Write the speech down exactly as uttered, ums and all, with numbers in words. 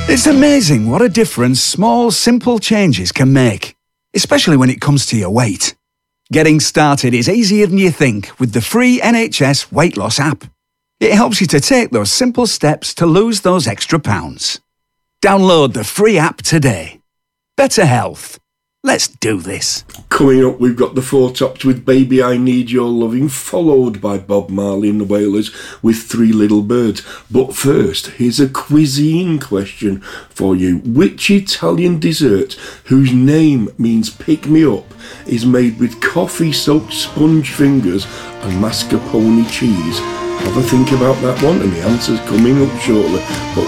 It's amazing what a difference small, simple changes can make, especially when it comes to your weight. Getting started is easier than you think with the free N H S Weight Loss app. It helps you to take those simple steps to lose those extra pounds. Download the free app today. Better health. Let's do this. Coming up, we've got the Four Tops with Baby I Need Your Loving, followed by Bob Marley and the Wailers with Three Little Birds. But first, here's a cuisine question for you. Which Italian dessert, whose name means pick me up, is made with coffee-soaked sponge fingers and mascarpone cheese? Have a think about that one, and the answer's coming up shortly. But